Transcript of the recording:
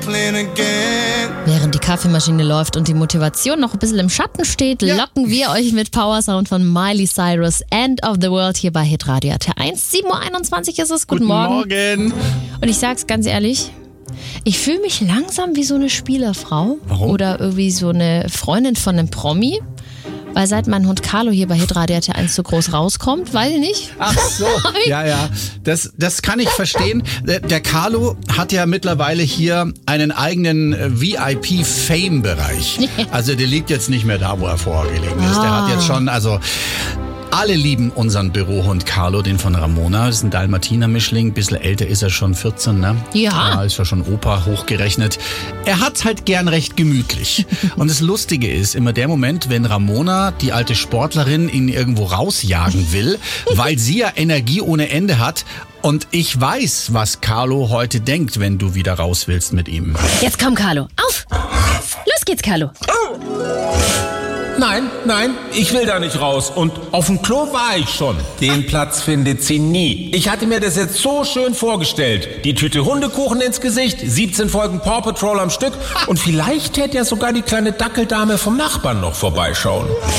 Während die Kaffeemaschine läuft und die Motivation noch ein bisschen im Schatten steht, locken wir euch mit Power Sound von Miley Cyrus, End of the World, hier bei Hitradio RT1. 7.21 Uhr ist es. Guten Morgen. Und ich sag's ganz ehrlich, ich fühle mich langsam wie so eine Spielerfrau. Warum? Oder irgendwie so eine Freundin von einem Promi. Weil seit mein Hund Carlo hier bei Hitradio RT1 so groß rauskommt, weiß ich nicht. Ach so, ja. Das kann ich verstehen. Der Carlo hat ja mittlerweile hier einen eigenen VIP-Fame-Bereich. Also der liegt jetzt nicht mehr da, wo er vorher gelegen ist. Der hat jetzt schon, alle lieben unseren Bürohund Carlo, den von Ramona. Das ist ein Dalmatiner-Mischling. Ein bisschen älter ist er schon, 14, ne? Ja. Ist ja schon Opa hochgerechnet. Er hat's halt gern recht gemütlich. Und das Lustige ist, immer der Moment, wenn Ramona, die alte Sportlerin, ihn irgendwo rausjagen will, weil sie ja Energie ohne Ende hat. Und ich weiß, was Carlo heute denkt, wenn du wieder raus willst mit ihm. Jetzt komm, Carlo. Auf! Los geht's, Carlo. Nein, ich will da nicht raus. Und auf dem Klo war ich schon. Den Platz findet sie nie. Ich hatte mir das jetzt so schön vorgestellt. Die Tüte Hundekuchen ins Gesicht, 17 Folgen Paw Patrol am Stück und vielleicht hätte ja sogar die kleine Dackeldame vom Nachbarn noch vorbeischauen.